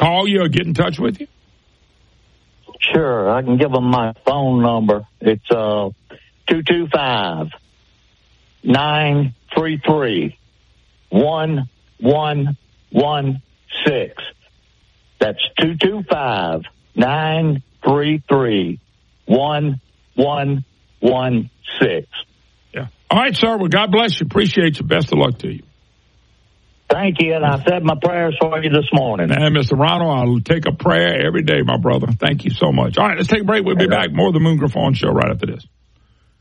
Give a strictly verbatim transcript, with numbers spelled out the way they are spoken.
call you or get in touch with you? Sure. I can give them my phone number. It's uh, two two five, nine three three, one one one six. That's two two five, nine three three, one one one six. Yeah. All right, sir. Well, God bless you. Appreciate you. Best of luck to you. Thank you, and I said my prayers for you this morning. And Mister Ronald, I'll take a prayer every day, my brother. Thank you so much. All right, let's take a break. We'll be back. More of the Moon Griffon Show right after this.